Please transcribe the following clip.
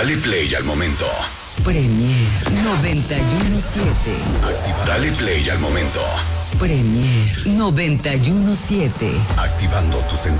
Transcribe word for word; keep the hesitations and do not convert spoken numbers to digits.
Dale play al momento. Premier noventa y uno siete. Activa. Dale play al momento. Premier noventa y uno siete. Activando tus sentidos.